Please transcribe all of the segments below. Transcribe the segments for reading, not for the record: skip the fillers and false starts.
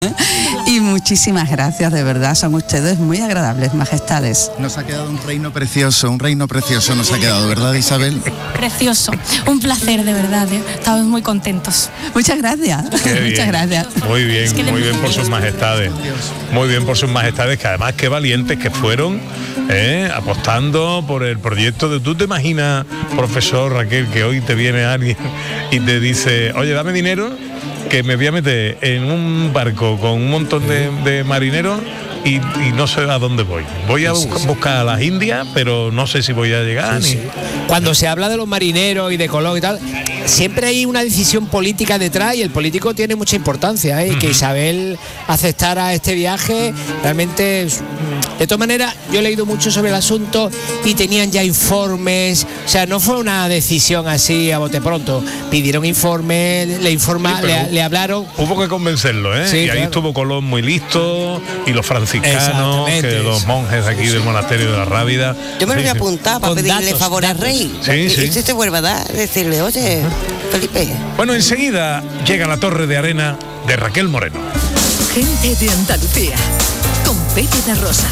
Y muchísimas gracias, de verdad, son ustedes muy agradables, majestades. Nos ha quedado un reino precioso nos ha quedado, ¿verdad, Isabel? Precioso, un placer, de verdad, estamos muy contentos. Muchas gracias. Muchas gracias. Muy bien, muy bien por sus majestades. Muy bien por sus majestades, que además qué valientes que fueron, apostando por el proyecto de... ¿Tú te imaginas, profesor Raquel, que hoy te viene alguien y te dice, oye, dame dinero, que me voy a meter en un barco con un montón de marineros y no sé a dónde voy? Voy a buscar a las Indias, pero no sé si voy a llegar. Cuando se habla de los marineros y de Colón y tal, siempre hay una decisión política detrás y el político tiene mucha importancia, y que Isabel aceptara este viaje realmente de todas maneras. Yo he leído mucho sobre el asunto y tenían ya informes, o sea, no fue una decisión así a bote pronto, pidieron informes, le hablaron. Hubo que convencerlo, y ahí estuvo Colón muy listo, y los franciscanos, que los monjes aquí del monasterio de la Rábida. Yo me lo voy a apuntar para pedirle favor al rey. Sí. Si se vuelve a dar, decirle, oye, Felipe. Bueno, enseguida llega la Torre de Arena de Raquel Moreno. Gente de Andalucía, con Pepe de Rosa.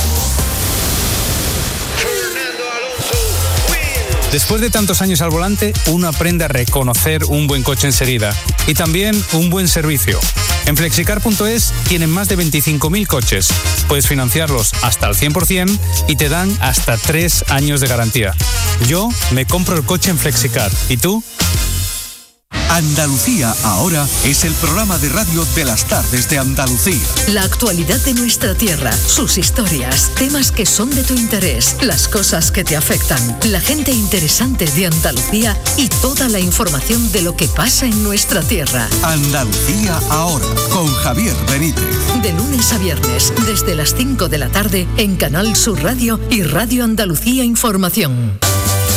Después de tantos años al volante, uno aprende a reconocer un buen coche enseguida y también un buen servicio. En Flexicar.es tienen más de 25.000 coches. Puedes financiarlos hasta el 100% y te dan hasta 3 años de garantía. Yo me compro el coche en Flexicar. ¿Y tú? Andalucía Ahora es el programa de radio de las tardes de Andalucía. La actualidad de nuestra tierra, sus historias, temas que son de tu interés, las cosas que te afectan, la gente interesante de Andalucía y toda la información de lo que pasa en nuestra tierra. Andalucía Ahora, con Javier Benítez. De lunes a viernes, desde las 5 de la tarde, en Canal Sur Radio y Radio Andalucía Información.